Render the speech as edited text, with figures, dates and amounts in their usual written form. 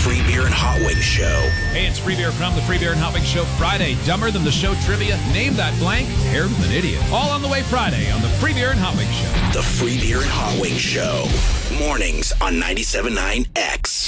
Free Beer and Hot Wings Show. Hey, it's Free Beer from the Free Beer and Hot Wings Show Friday. Dumber Than the Show trivia. Name that blank. Haired than an idiot. All on the way Friday on the Free Beer and Hot Wings Show. The Free Beer and Hot Wings Show. Mornings on 97.9 X.